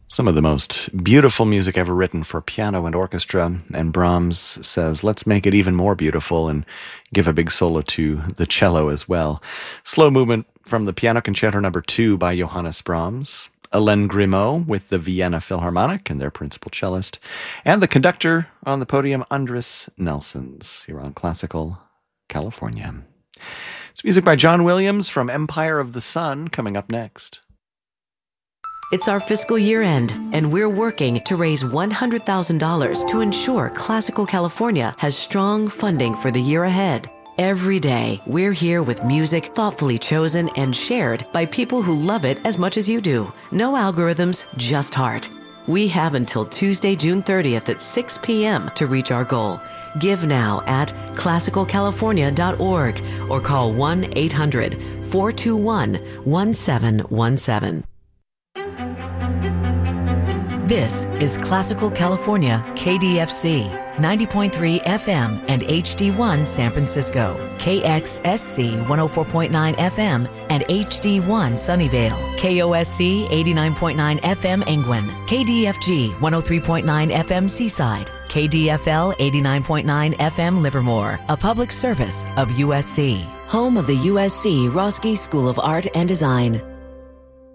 Some of the most beautiful music ever written for piano and orchestra, and Brahms says, let's make it even more beautiful and give a big solo to the cello as well. Slow movement from the Piano Concerto No. 2 by Johannes Brahms, Hélène Grimaud with the Vienna Philharmonic and their principal cellist, and the conductor on the podium, Andris Nelsons, here on Classical California. It's music by John Williams from Empire of the Sun coming up next. It's our fiscal year end, and we're working to raise $100,000 to ensure Classical California has strong funding for the year ahead. Every day, we're here with music thoughtfully chosen and shared by people who love it as much as you do. No algorithms, just heart. We have until Tuesday, June 30th at 6 p.m. to reach our goal. Give now at classicalcalifornia.org or call 1-800-421-1717. This is Classical California, KDFC, 90.3 FM and HD1 San Francisco, KXSC 104.9 FM and HD1 Sunnyvale, KOSC 89.9 FM Engwin, KDFG 103.9 FM Seaside, KDFL 89.9 FM Livermore, a public service of USC, home of the USC Roski School of Art and Design.